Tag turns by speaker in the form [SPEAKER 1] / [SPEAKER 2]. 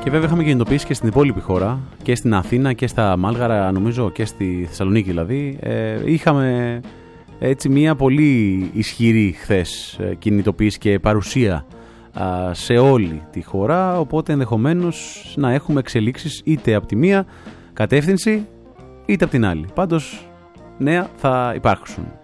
[SPEAKER 1] Και βέβαια είχαμε κινητοποιήσει και στην υπόλοιπη χώρα, και στην Αθήνα και στα Μάλγαρα, νομίζω, και στη Θεσσαλονίκη δηλαδή. Είχαμε έτσι μια πολύ ισχυρή χθες κινητοποίηση και παρουσία σε όλη τη χώρα, οπότε ενδεχομένως να έχουμε εξελίξεις είτε από τη μία κατεύθυνση είτε από την άλλη. Πάντως νέα θα υπάρξουν.